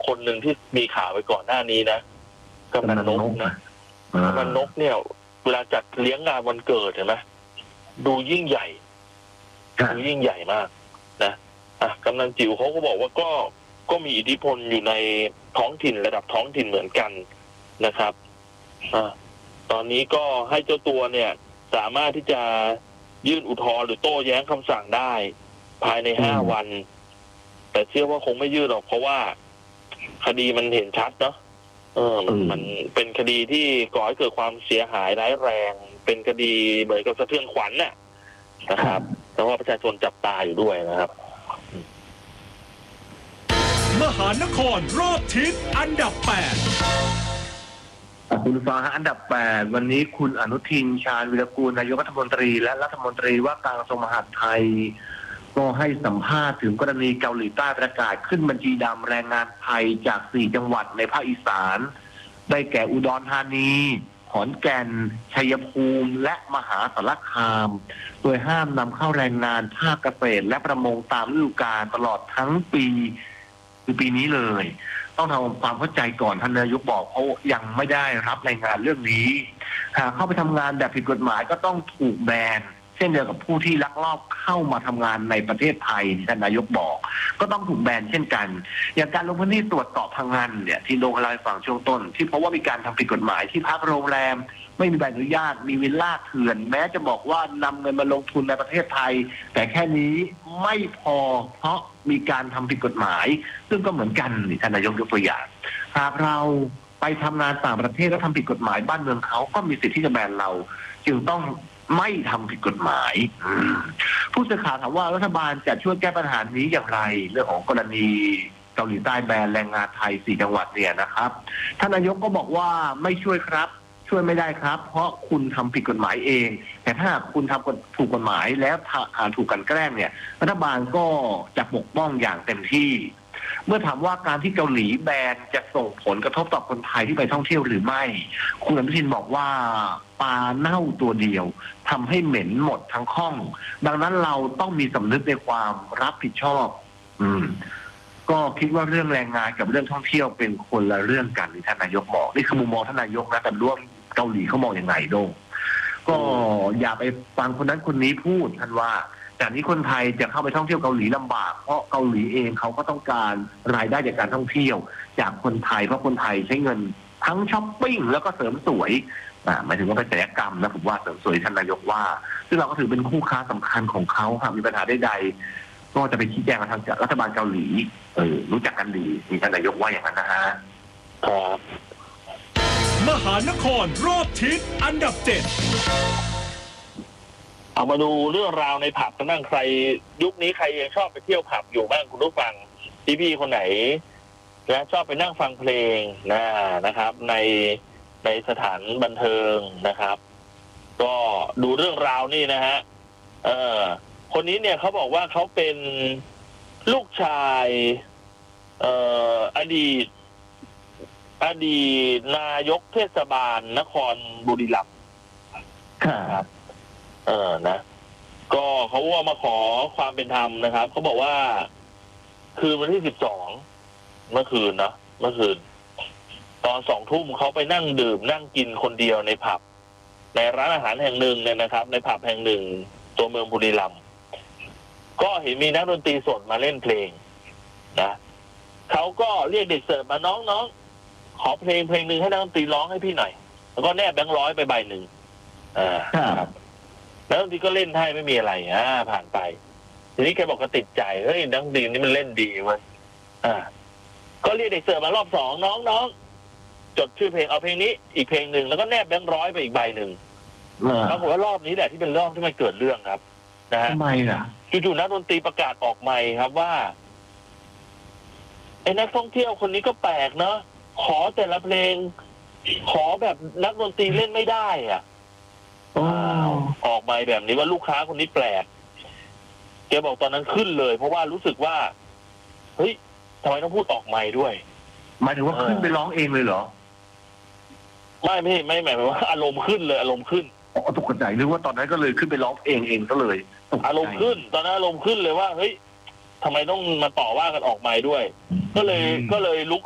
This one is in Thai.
คนหนึ่งที่มีข่าวไปก่อนหน้านี้นะกำนันนกนะกำนันนกเนี่ยเวลาจัดเลี้ยงงานวันเกิดเห็นไหมดูยิ่งใหญ่ดูยิ่งใหญ่มากนะกำนันจิ๋วเขาก็บอกว่าก็มีอิทธิพลอยู่ในท้องถิ่นระดับท้องถิ่นเหมือนกันนะครับตอนนี้ก็ให้เจ้าตัวเนี่ยสามารถที่จะยื่นอุทธรณ์หรือโต้แย้งคำสั่งได้ภายใน5 วันแต่เชื่อว่าคงไม่ยื่นหรอกเพราะว่าคดีมันเห็นชัดเนาะมันเป็นคดีที่ก่อให้เกิดความเสียหายร้ายแรงเป็นคดีเหมือนกับสะเทือนขวัญนะครับแล้วว่าประชาชนจับตาอยู่ด้วยนะครับมหานครรอบทิศอันดับ 8 คุณฟ้าอันดับ 8วันนี้คุณอนุทินชาญวีรกูลนายกรัฐมนตรีและรัฐมนตรีว่าการกระทรวงมหาดไทยก็ให้สัมภาษณ์ถึงกรณีเกาหลีใต้ประกาศขึ้นบัญชีดำแรงงานไทยจาก4จังหวัดในภาคอีสานได้แก่อุดรธานีขอนแก่นชัยภูมิและมหาสารคามโดยห้ามนำเข้าแรงงานภาคเกษตรและประมงตามฤดูกาลตลอดทั้งปีคือปีนี้เลยต้องทำความเข้าใจก่อนท่านนายกบอกเขายังไม่ได้รับรายงานเรื่องนี้หากเข้าไปทำงานแบบผิดกฎหมายก็ต้องถูกแบนเช่นเดียวกับผู้ที่ลักลอบเข้ามาทำงานในประเทศไทยที่ท่านนายกบอกก็ต้องถูกแบนเช่นกันอย่างการลงพื้นที่ตรวจสอบพังงานเนี่ยที่โดนอะไรฝั่งช่วงต้นที่เพราะว่ามีการทำผิดกฎหมายที่พักโรงแรมไม่มีใบอนุญาตมีวิลล่าเถื่อนแม้จะบอกว่านำเงินมาลงทุนในประเทศไทยแต่แค่นี้ไม่พอเพราะมีการทำผิดกฎหมายซึ่งก็เหมือนกันท่านนายกยกตัวอย่างหากเราไปทำงานต่างประเทศแล้วทำผิดกฎหมายบ้านเมืองเขาก็มีสิทธิ์ที่จะแบนเราจึงต้องไม่ทำผิดกฎหมายผู้สื่อข่าวถามว่ารัฐบาลจะช่วยแก้ปัญหานี้อย่างไรเรื่องของกรณีเกาหลีใต้แบนแรงงานไทย4จังหวัดเนี่ยนะครับท่านนายกก็บอกว่าไม่ช่วยครับช่วยไม่ได้ครับเพราะคุณทำผิดกฎหมายเองแต่ถ้าคุณทำถูกกฎหมายแล้วถูกกันแกล้งเนี่ยรัฐบาลก็จะปกป้องอย่างเต็มที่เมื่อถามว่าการที่เกาหลีแบนจะส่งผลกระทบต่อคนไทยที่ไปท่องเที่ยวหรือไม่คุณอนุทินบอกว่าปลาเน่าตัวเดียวทำให้เหม็นหมดทั้งห้องดังนั้นเราต้องมีสำนึกในความรับผิดชอบก็คิดว่าเรื่องแรงงานกับเรื่องท่องเที่ยวเป็นคนละเรื่องกันที่ท่านนายกบอกนี่คือมุมมองท่านนายกนะแต่ร่วมเกาหลีเขามองอย่างไรโดงก็อย่าไปฟังคนนั้นคนนี้พูดท่านว่าจากนี้คนไทยจะเข้าไปท่องเที่ยวเกาหลีลำบากเพราะเกาหลีเองเขาก็ต้องการรายได้จากการท่องเที่ยวจากคนไทยเพราะคนไทยใช้เงินทั้งช้อปปิ้งแล้วก็เสริมสวยหมายถึงว่าเป็นศัลยกรรมนะผมว่าเสริมสวยท่านนายกว่าซึ่งเราก็ถือเป็นคู่ค้าสำคัญของเขาหากมีปัญหาใดๆก็จะไปชี้แจงกับทางรัฐบาลเกาหลีรู้จักกันดีมีท่านนายกว่าอย่างนั้นนะฮะครับมหานครรอบทิศอันดับ 7 เอามาดูเรื่องราวในผับกันบ้างใครยุคนี้ใครยังชอบไปเที่ยวผับอยู่บ้างคุณผู้ฟังพี่คนไหนและชอบไปนั่งฟังเพลงนะครับในสถานบันเทิงนะครับก็ดูเรื่องราวนี่นะฮะคนนี้เนี่ยเขาบอกว่าเขาเป็นลูกชายอดีตนายกเทศบาลนครบุรีรัมย์ครับนะก็เขาว่ามาขอความเป็นธรรมนะครับเขาบอกว่าคืนวันที่12เมื่อคืนตอน20:00 นเขาไปนั่งดื่มนั่งกินคนเดียวในผับในร้านอาหารแห่งหนึ่งเนี่ยนะครับในผับแห่งหนึ่งตัวเมืองบุรีรัมย์ก็เห็นมีนักดนตรีสดมาเล่นเพลงนะเขาก็เรียกเด็กเสิร์ฟมาน้องขอเพลงหนึ่งให้นักดนตรีร้องให้พี่หน่อยแล้วก็แนบแบงค์100ไปใบหนึ่งครับแล้วบางทีก็เล่นให้ไม่มีอะไรผ่านไปทีนี้แกบอกก็ติดใจเฮ้ยนักดนตรีนี่มันเล่นดีเว้ยก็เรียกเด็กเสิร์ฟมารอบ2น้องจดชื่อเพลงเอาเพลงนี้อีกเพลงหนึ่งแล้วก็แนบแบงค์100ไปอีกใบหนึ่งปรากฏว่ารอบนี้แหละที่เป็นรอบที่มันเกิดเรื่องครับนะฮะทำไมล่ะจู่ๆนักดนตรีประกาศออกไมค์ครับว่าไอ้นักท่องเที่ยวคนนี้ก็แปลกเนาะขอแต่ละเพลงขอแบบนักดนตรีเล่นไม่ได้ออกมาแบบนี้ว่าลูกค้าคนนี้แปลกแกบอกตอนนั้นขึ้นเลยเพราะว่ารู้สึกว่าเฮ้ยทำไมต้องพูดออกไมค์ด้วยหมายถึงว่าขึ้นไปร้องเองเลยเหรอไม่หมายว่าอารมณ์ขึ้นเลยอารมณ์ขึ้นตกใจนึกว่าตอนนั้นก็เลยขึ้นไปร้องเองก็เลยอารมณ์ขึ้นตอนนั้นอารมณ์ขึ้นเลยว่าเฮ้ยทำไมต้องมาต่อว่ากันออกไมค์ด้วยก็เลยลุก